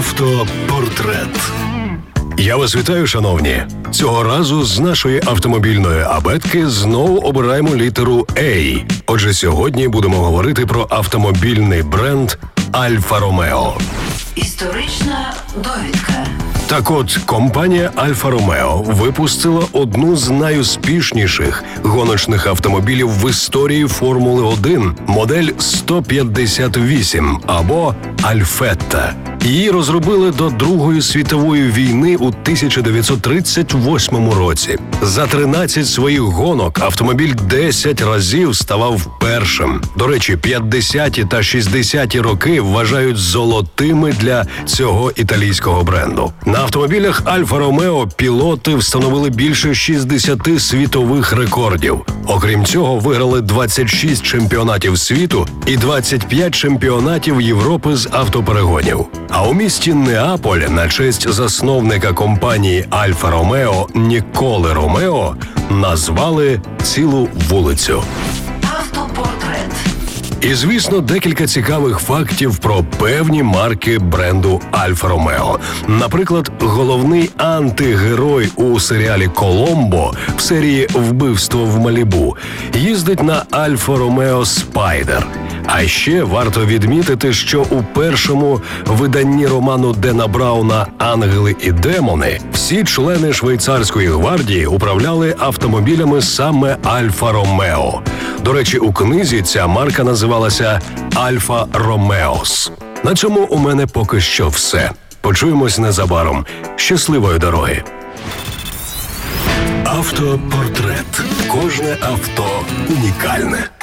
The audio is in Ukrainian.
Автопортрет. Я вас вітаю, шановні. Цього разу з нашої автомобільної абетки знову обираємо літеру «А». Отже, сьогодні будемо говорити про автомобільний бренд Альфа Ромео. Історична довідка. Так от, компанія Альфа Ромео випустила одну з найуспішніших гоночних автомобілів в історії Формули-1 – модель 158 або Альфетта. Її розробили до Другої світової війни у 1938 році. За 13 своїх гонок автомобіль 10 разів ставав першим. До речі, 50-ті та 60-ті роки вважають золотими для цього італійського бренду. На автомобілях Альфа Ромео пілоти встановили більше 60 світових рекордів. Окрім цього, виграли 26 чемпіонатів світу і 25 чемпіонатів Європи з автоперегонів. А у місті Неаполь на честь засновника компанії Альфа Ромео Ніколе Ромео назвали цілу вулицю. Автопортрет. І, звісно, декілька цікавих фактів про певні марки бренду Альфа Ромео. Наприклад, головний антигерой у серіалі «Коломбо» в серії «Вбивство в Малібу» їздить на Альфа Ромео Спайдер. А ще варто відмітити, що у першому виданні роману Дена Брауна «Ангели і демони» всі члени швейцарської гвардії управляли автомобілями саме Альфа Ромео. До речі, у книзі ця марка називалася Альфа Ромеос. На цьому у мене поки що все. Почуємось незабаром. Щасливої дороги! Автопортрет. Кожне авто унікальне.